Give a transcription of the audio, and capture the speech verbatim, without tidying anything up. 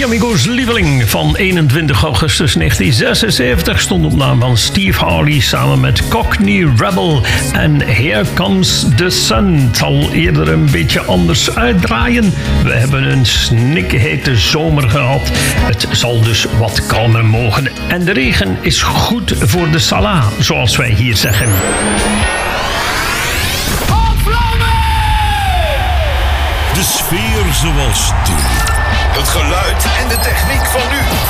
Mi Amigo's lieveling van eenentwintig augustus negentien zesenzeventig stond op naam van Steve Harley samen met Cockney Rebel en Here Comes the Sun. Het zal eerder een beetje anders uitdraaien. We hebben een snikhete zomer gehad. Het zal dus wat kalmer mogen. En de regen is goed voor de sala, zoals wij hier zeggen. De sfeer zoals toen. Het geluid en de techniek van nu.